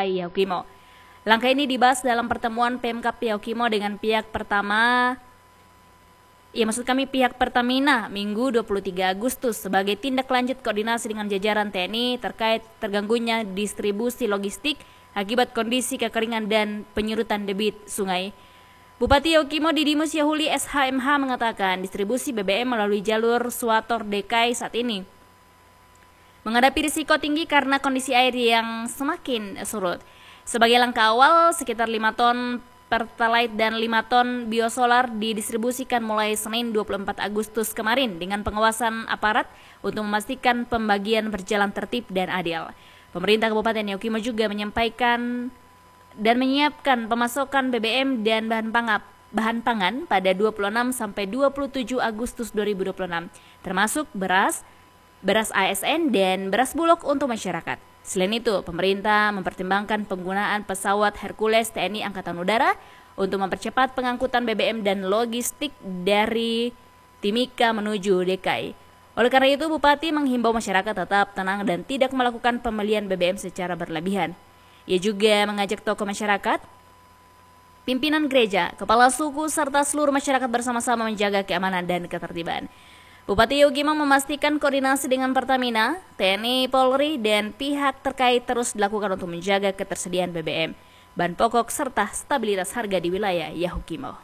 DKI Yahukimo. Langkah ini dibahas dalam pertemuan Pemkab Yahukimo dengan pihak Pertamina Minggu 23 Agustus sebagai tindak lanjut koordinasi dengan jajaran TNI terkait terganggunya distribusi logistik akibat kondisi kekeringan dan penyurutan debit sungai. Bupati Yahukimo Didimus Yahuli SHMH mengatakan distribusi BBM melalui jalur Suator DKI saat ini menghadapi risiko tinggi karena kondisi air yang semakin surut. Sebagai langkah awal, sekitar 5 ton Pertalite dan 5 ton biosolar didistribusikan mulai Senin 24 Agustus kemarin dengan pengawasan aparat untuk memastikan pembagian berjalan tertib dan adil. Pemerintah Kabupaten Yahukimo juga menyampaikan dan menyiapkan pemasokan BBM dan bahan pangan pada 26 sampai 27 Agustus 2026, termasuk beras ASN dan beras bulog untuk masyarakat. Selain itu, pemerintah mempertimbangkan penggunaan pesawat Hercules TNI Angkatan Udara untuk mempercepat pengangkutan BBM dan logistik dari Timika menuju DKI. Oleh karena itu, Bupati menghimbau masyarakat tetap tenang dan tidak melakukan pembelian BBM secara berlebihan. Ia juga mengajak tokoh masyarakat, pimpinan gereja, kepala suku, serta seluruh masyarakat bersama-sama menjaga keamanan dan ketertiban. Bupati Yahukimo memastikan koordinasi dengan Pertamina, TNI, Polri, dan pihak terkait terus dilakukan untuk menjaga ketersediaan BBM, bahan pokok, serta stabilitas harga di wilayah Yahukimo.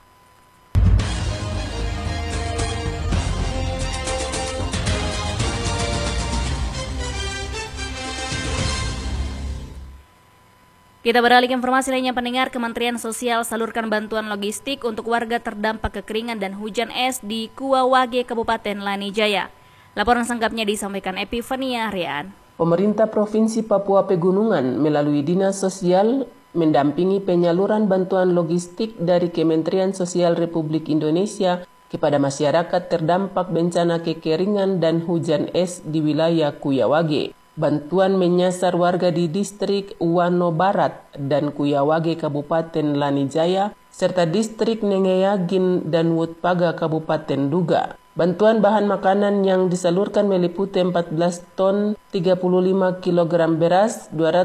Kita beralih ke informasi lainnya, pendengar. Kementerian Sosial salurkan bantuan logistik untuk warga terdampak kekeringan dan hujan es di Kuawage, Kabupaten Lanijaya. Laporan selengkapnya disampaikan Epifania Rian. Pemerintah Provinsi Papua Pegunungan melalui Dinas Sosial mendampingi penyaluran bantuan logistik dari Kementerian Sosial Republik Indonesia kepada masyarakat terdampak bencana kekeringan dan hujan es di wilayah Kuyawage. Bantuan menyasar warga di distrik Wano Barat dan Kuyawage Kabupaten Lanijaya serta distrik Nengeyagin dan Wutpaga Kabupaten Duga. Bantuan bahan makanan yang disalurkan meliputi 14 ton 35 kg beras,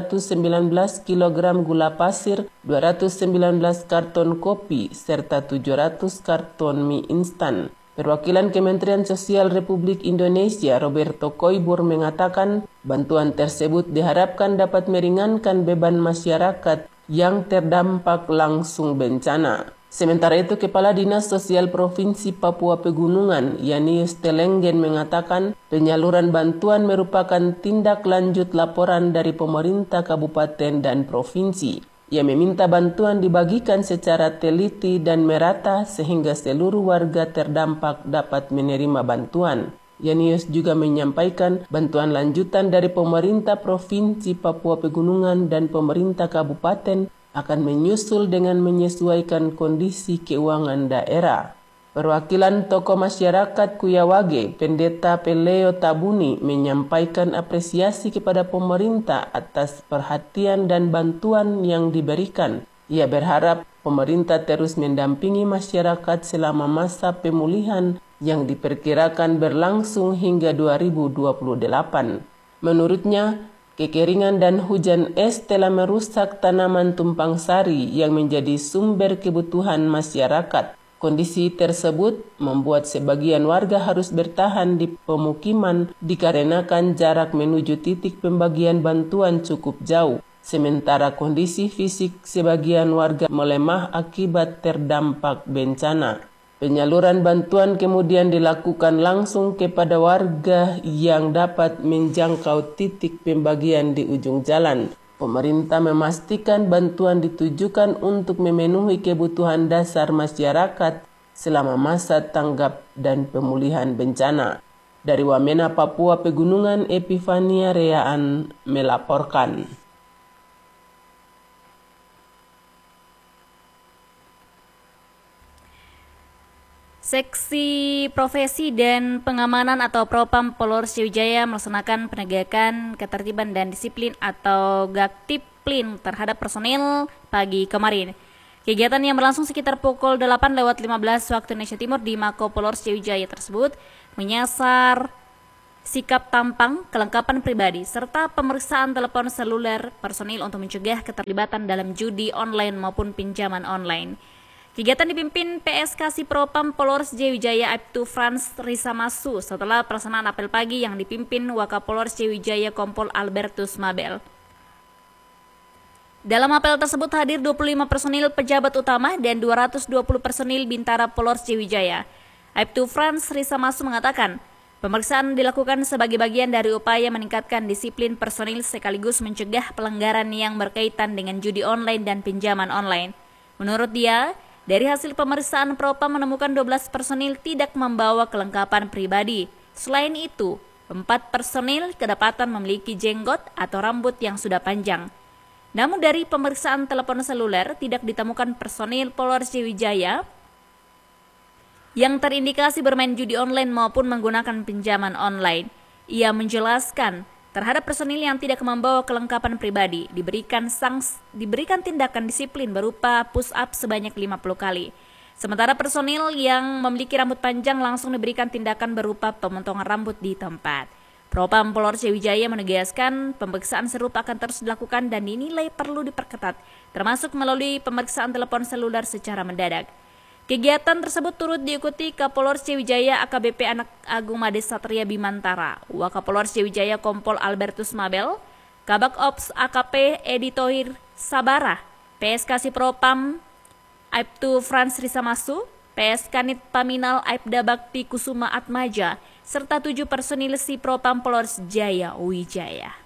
219 kg gula pasir, 219 karton kopi, serta 700 karton mie instan. Perwakilan Kementerian Sosial Republik Indonesia Roberto Koibur mengatakan bantuan tersebut diharapkan dapat meringankan beban masyarakat yang terdampak langsung bencana. Sementara itu, Kepala Dinas Sosial Provinsi Papua Pegunungan, Yanius Telenggen, mengatakan penyaluran bantuan merupakan tindak lanjut laporan dari pemerintah kabupaten dan provinsi. Ia meminta bantuan dibagikan secara teliti dan merata sehingga seluruh warga terdampak dapat menerima bantuan. Yanius juga menyampaikan bantuan lanjutan dari pemerintah Provinsi Papua Pegunungan dan pemerintah kabupaten akan menyusul dengan menyesuaikan kondisi keuangan daerah. Perwakilan tokoh masyarakat Kuyawage, Pendeta Peleo Tabuni, menyampaikan apresiasi kepada pemerintah atas perhatian dan bantuan yang diberikan. Ia berharap pemerintah terus mendampingi masyarakat selama masa pemulihan yang diperkirakan berlangsung hingga 2028. Menurutnya, kekeringan dan hujan es telah merusak tanaman tumpang sari yang menjadi sumber kebutuhan masyarakat. Kondisi tersebut membuat sebagian warga harus bertahan di pemukiman dikarenakan jarak menuju titik pembagian bantuan cukup jauh. Sementara kondisi fisik sebagian warga melemah akibat terdampak bencana. Penyaluran bantuan kemudian dilakukan langsung kepada warga yang dapat menjangkau titik pembagian di ujung jalan. Pemerintah memastikan bantuan ditujukan untuk memenuhi kebutuhan dasar masyarakat selama masa tanggap dan pemulihan bencana. Dari Wamena, Papua Pegunungan, Epifania Reaan melaporkan. Seksi Profesi dan Pengamanan atau Propam Polres Sriwijaya melaksanakan penegakan ketertiban dan disiplin atau Gaktiplin terhadap personil pagi kemarin. Kegiatan yang berlangsung sekitar pukul 8:15 waktu Indonesia Timur di Mako Polres Sriwijaya tersebut menyasar sikap tampang, kelengkapan pribadi, serta pemeriksaan telepon seluler personil untuk mencegah keterlibatan dalam judi online maupun pinjaman online. Kegiatan dipimpin PSK Propam Polres Jayawijaya Aibtu Frans Risamasu setelah pelaksanaan apel pagi yang dipimpin Wakapolres Jayawijaya Kompol Albertus Mabel. Dalam apel tersebut hadir 25 personil pejabat utama dan 220 personil Bintara Polres Jayawijaya. Aibtu Frans Risamasu mengatakan, pemeriksaan dilakukan sebagai bagian dari upaya meningkatkan disiplin personil sekaligus mencegah pelanggaran yang berkaitan dengan judi online dan pinjaman online. Menurut dia, dari hasil pemeriksaan Propam menemukan 12 personil tidak membawa kelengkapan pribadi. Selain itu, 4 personil kedapatan memiliki jenggot atau rambut yang sudah panjang. Namun dari pemeriksaan telepon seluler tidak ditemukan personil Polres Jayawijaya yang terindikasi bermain judi online maupun menggunakan pinjaman online. Ia menjelaskan, terhadap personil yang tidak membawa kelengkapan pribadi, diberikan tindakan disiplin berupa push up sebanyak 50 kali. Sementara personil yang memiliki rambut panjang langsung diberikan tindakan berupa pemotongan rambut di tempat. Propam Polres Jayawijaya menegaskan pemeriksaan serupa akan terus dilakukan dan dinilai perlu diperketat, termasuk melalui pemeriksaan telepon seluler secara mendadak. Kegiatan tersebut turut diikuti Kapolres Jayawijaya AKBP Anak Agung Mades Satria Bimantara, Wakapolres Jayawijaya Kompol Albertus Mabel, Kabak Ops AKP Edi Tohir Sabara, PSK Propam Aibtu Frans Risamasu, PSK Nit Paminal Aibda Bakti Kusuma Atmaja, serta 7 personil Propam Polres Jayawijaya.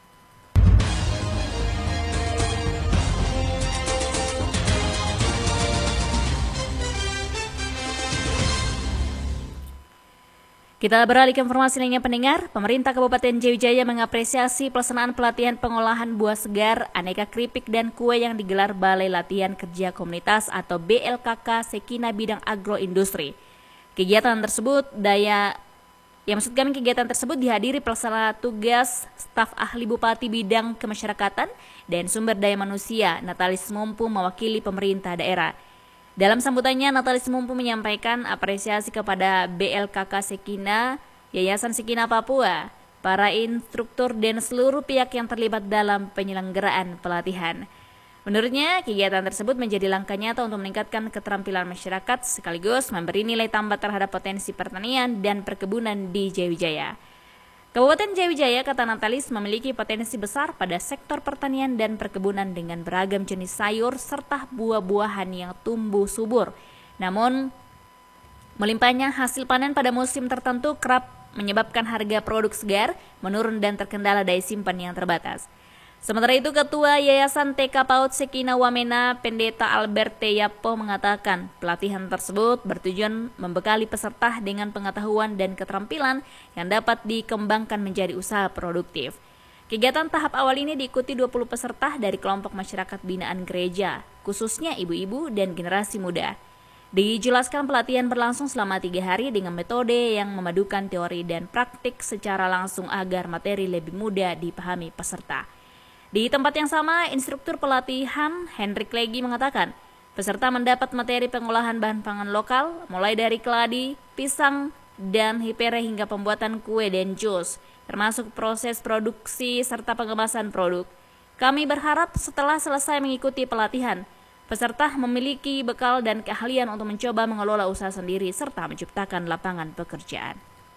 Kita beralih ke informasi lainnya pendengar. Pemerintah Kabupaten Jayawijaya mengapresiasi pelaksanaan pelatihan pengolahan buah segar, aneka keripik dan kue yang digelar Balai Latihan Kerja Komunitas atau BLKK Sekina Bidang Agroindustri. Kegiatan tersebut dihadiri pelaksana tugas staf ahli Bupati Bidang Kemasyarakatan dan Sumber Daya Manusia Natalis Mumpu mewakili pemerintah daerah. Dalam sambutannya, Natalis Mumpu menyampaikan apresiasi kepada BLKK Sekina, Yayasan Sekina Papua, para instruktur dan seluruh pihak yang terlibat dalam penyelenggaraan pelatihan. Menurutnya, kegiatan tersebut menjadi langkah nyata untuk meningkatkan keterampilan masyarakat sekaligus memberi nilai tambah terhadap potensi pertanian dan perkebunan di Jayawijaya. Kabupaten Jayawijaya, kata Natalis, memiliki potensi besar pada sektor pertanian dan perkebunan dengan beragam jenis sayur serta buah-buahan yang tumbuh subur. Namun, melimpahnya hasil panen pada musim tertentu kerap menyebabkan harga produk segar menurun dan terkendala daya simpan yang terbatas. Sementara itu, Ketua Yayasan TK PAUD Sekina Wamena, Pendeta Albert T. Yapo mengatakan pelatihan tersebut bertujuan membekali peserta dengan pengetahuan dan keterampilan yang dapat dikembangkan menjadi usaha produktif. Kegiatan tahap awal ini diikuti 20 peserta dari kelompok masyarakat binaan gereja, khususnya ibu-ibu dan generasi muda. Dijelaskan pelatihan berlangsung selama 3 hari dengan metode yang memadukan teori dan praktik secara langsung agar materi lebih mudah dipahami peserta. Di tempat yang sama, instruktur pelatihan Hendrik Legi mengatakan, peserta mendapat materi pengolahan bahan pangan lokal, mulai dari keladi, pisang, dan hipere hingga pembuatan kue dan jus, termasuk proses produksi serta pengemasan produk. Kami berharap setelah selesai mengikuti pelatihan, peserta memiliki bekal dan keahlian untuk mencoba mengelola usaha sendiri serta menciptakan lapangan pekerjaan.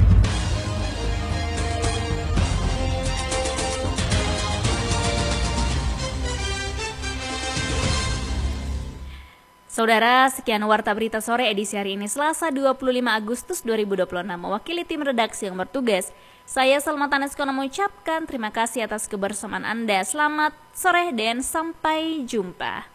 Saudara, sekian Warta Berita Sore edisi hari ini Selasa 25 Agustus 2026. Mewakili tim redaksi yang bertugas, saya Salma Taneskono mengucapkan terima kasih atas kebersamaan Anda. Selamat sore dan sampai jumpa.